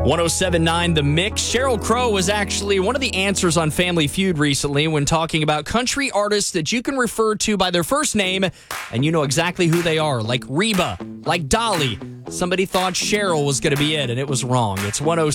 107.9 The Mix. Sheryl Crow was actually one of the answers on Family Feud recently when talking about country artists that you can refer to by their first name and you know exactly who they are, like Reba, like Dolly. Somebody thought Cheryl was going to be it, and it was wrong. It's 107.